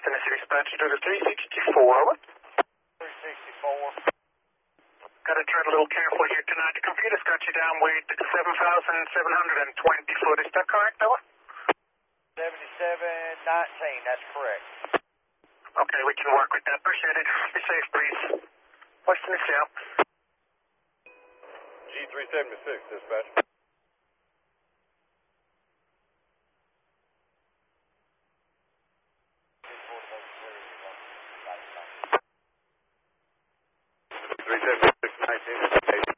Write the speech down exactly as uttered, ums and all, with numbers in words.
Tennessee dispatch to the three sixty-four, over. three sixty-four. Got to tread a little careful here tonight. The computer's got you down with seven thousand seven hundred twenty foot. Is that correct, over? seventy-seven nineteen, that's correct. Okay, we can work with that. Appreciate it. Be safe, please. West Tennessee out. G three seventy-six, dispatch. three seventy-six nineteen.